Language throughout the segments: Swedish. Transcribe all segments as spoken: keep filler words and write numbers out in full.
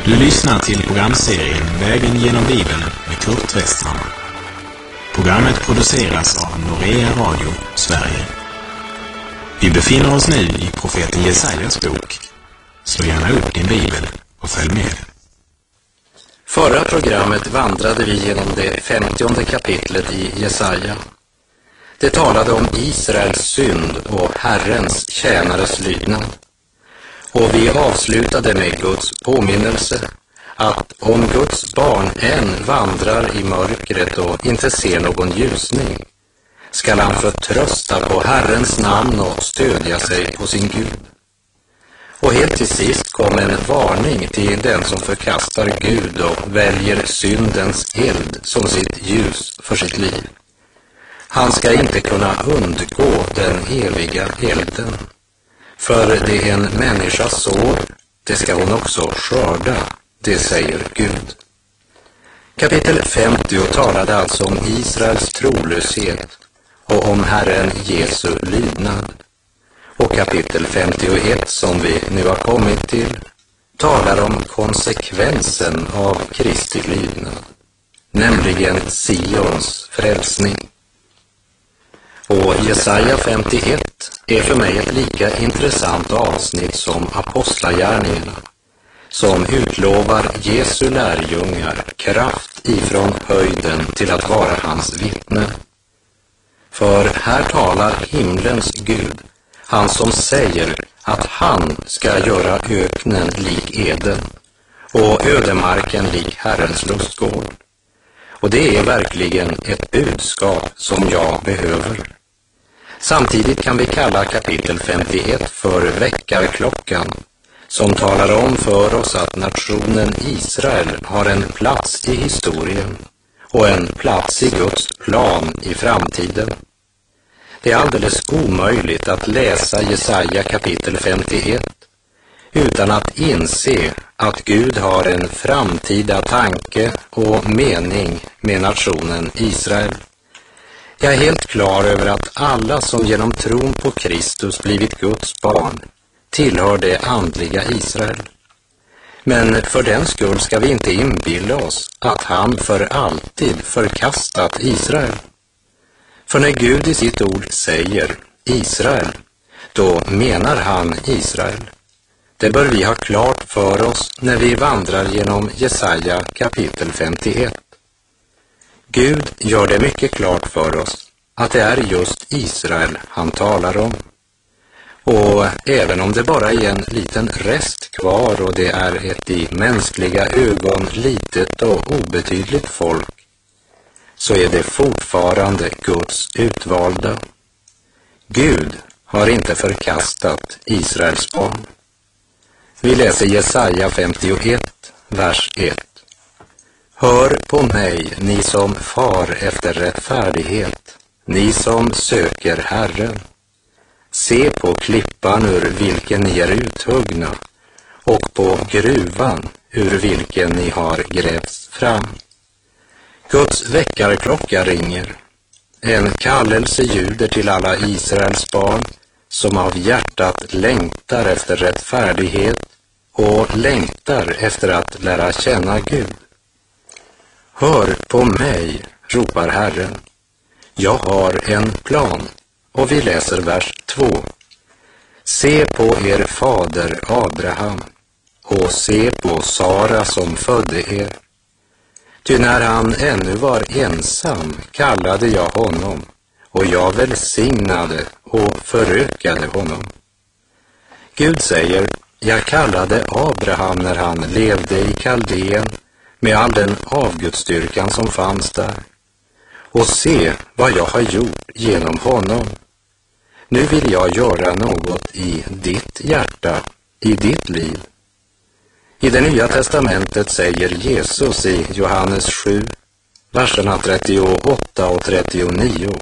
Du lyssnar till programserien Vägen genom Bibeln med Kurt Westhammar. Programmet produceras av Norea Radio, Sverige. Vi befinner oss nu i profeten Jesajas bok. Slå gärna upp din bibel och följ med. Förra programmet vandrade vi genom det femtionde kapitlet i Jesaja. Det talade om Israels synd och Herrens tjänares lydnad. Och vi avslutade med Guds påminnelse att om Guds barn än vandrar i mörkret och inte ser någon ljusning, skall han förtrösta på Herrens namn och stödja sig på sin Gud. Och helt till sist kom en varning till den som förkastar Gud och väljer syndens eld som sitt ljus för sitt liv. Han ska inte kunna undgå den eviga elden. För det en människa sår, det ska hon också skörda, det säger Gud. Kapitel femtio talade alltså om Israels trolöshet och om Herren Jesu lydnad. Och kapitel femtioett, som vi nu har kommit till, talar om konsekvensen av Kristi lydnad, nämligen Sions frälsning. Och Jesaja femtioett är för mig ett lika intressant avsnitt som Apostlagärningarna, som utlovar Jesu lärjungar kraft ifrån höjden till att vara hans vittne. För här talar himlens Gud, han som säger att han ska göra öknen lik Eden och ödemarken lik Herrens lustgård. Och det är verkligen ett budskap som jag behöver. Samtidigt kan vi kalla kapitel femtioett för väckarklockan, som talar om för oss att nationen Israel har en plats i historien och en plats i Guds plan i framtiden. Det är alldeles omöjligt att läsa Jesaja kapitel femtioett utan att inse att Gud har en framtida tanke och mening med nationen Israel. Jag är helt klar över att alla som genom tron på Kristus blivit Guds barn tillhör det andliga Israel. Men för den skull ska vi inte inbilla oss att han för alltid förkastat Israel. För när Gud i sitt ord säger Israel, då menar han Israel. Det bör vi ha klart för oss när vi vandrar genom Jesaja kapitel femtioett. Gud gör det mycket klart för oss att det är just Israel han talar om. Och även om det bara är en liten rest kvar och det är ett i mänskliga ögon litet och obetydligt folk, så är det fortfarande Guds utvalda. Gud har inte förkastat Israels barn. Vi läser Jesaja femtioett, vers ett. Hör på mig, ni som far efter rättfärdighet, ni som söker Herren. Se på klippan ur vilken ni är uthuggna och på gruvan ur vilken ni har grävts fram. Guds väckarklocka ringer. En kallelse ljuder till alla Israels barn som av hjärtat längtar efter rättfärdighet och längtar efter att lära känna Gud. Hör på mig, ropar Herren. Jag har en plan. Och vi läser vers två. Se på er fader Abraham och se på Sara som födde er. Ty när han ännu var ensam kallade jag honom och jag välsignade och förökade honom. Gud säger, jag kallade Abraham när han levde i Kaldeen med all den avgudsstyrkan som fanns där. Och se vad jag har gjort genom honom. Nu vill jag göra något i ditt hjärta, i ditt liv. I det nya testamentet säger Jesus i Johannes sju, verserna trettioåtta och trettionio.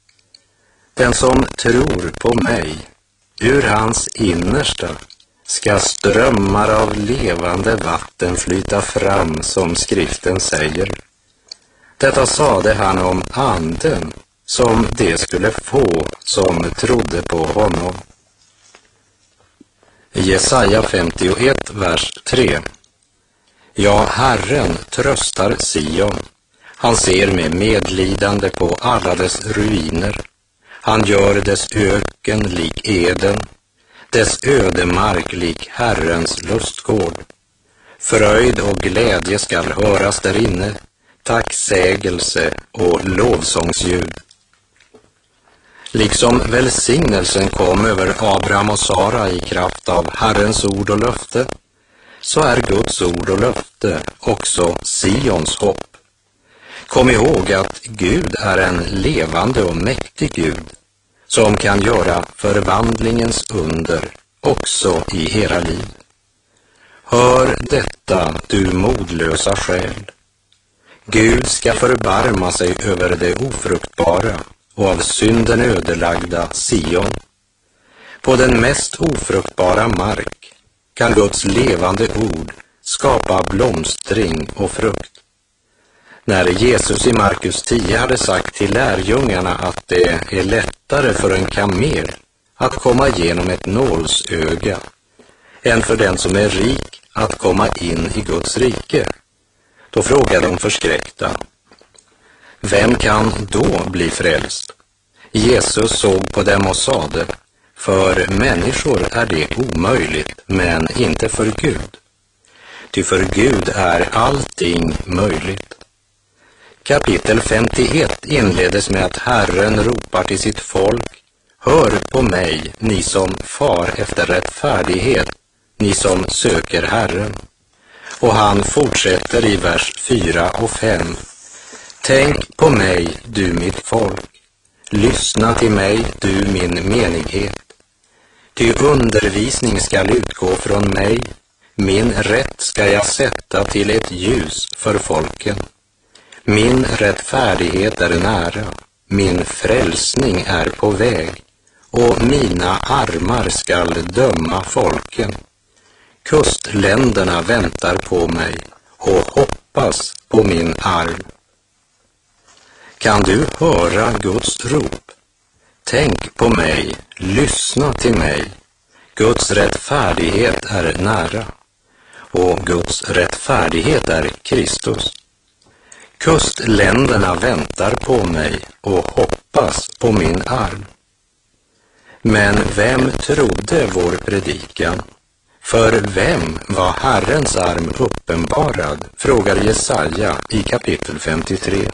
Den som tror på mig, ur hans innersta, ska strömmar av levande vatten flyta fram, som skriften säger. Detta sade han om anden, som det skulle få som trodde på honom. Jesaja femtioett, vers tre. Ja, Herren tröstar Sion. Han ser med medlidande på alla dess ruiner. Han gör dess öken lik Eden, dess ödemark lik Herrens lustgård. Fröjd och glädje skall höras där inne, tacksägelse och lovsångsljud. Liksom välsignelsen kom över Abraham och Sara i kraft av Herrens ord och löfte, så är Guds ord och löfte också Sions hopp. Kom ihåg att Gud är en levande och mäktig Gud som kan göra förvandlingens under också i era liv. Hör detta, du modlösa själ. Gud ska förbarma sig över det ofruktbara och av synden ödelagda Sion. På den mest ofruktbara mark kan Guds levande ord skapa blomstring och frukt. När Jesus i Markus tio hade sagt till lärjungarna att det är lättare för en kamel att komma igenom ett nålsöga än för den som är rik att komma in i Guds rike, då frågade de förskräckta: vem kan då bli frälst? Jesus såg på dem och sade: för människor är det omöjligt, men inte för Gud. Ty för Gud är allting möjligt. Kapitel femtioett inledes med att Herren ropar till sitt folk: hör på mig, ni som far efter rättfärdighet, ni som söker Herren. Och han fortsätter i vers fyra och fem. Tänk på mig, du mitt folk. Lyssna till mig, du min menighet. Ty undervisning skall utgå från mig, min rätt ska jag sätta till ett ljus för folken. Min rättfärdighet är nära, min frälsning är på väg, och mina armar skall döma folken. Kustländerna väntar på mig och hoppas på min arm. Kan du höra Guds rop? Tänk på mig, lyssna till mig. Guds rättfärdighet är nära, och Guds rättfärdighet är Kristus. Kustländerna väntar på mig och hoppas på min arm. Men vem trodde vår predikan? För vem var Herrens arm uppenbarad? Frågar Jesaja i kapitel femtiotre.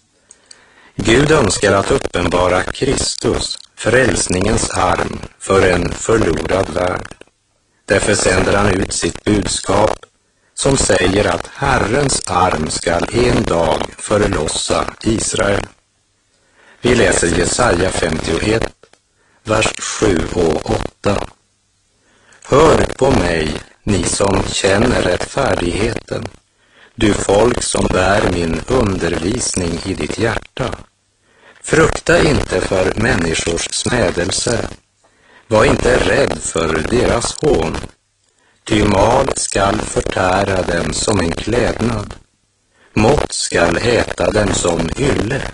Gud önskar att uppenbara Kristus, frälsningens arm, för en förlorad värld. Därför sänder han ut sitt budskap som säger att Herrens arm skall en dag förlossa Israel. Vi läser Jesaja femtioett, vers sju och åtta. Hör på mig, ni som känner rättfärdigheten, du folk som bär min undervisning i ditt hjärta. Frukta inte för människors smädelse, var inte rädd för deras hån, ty mal skall förtära dem som en klädnad, mått skall äta dem som ylle.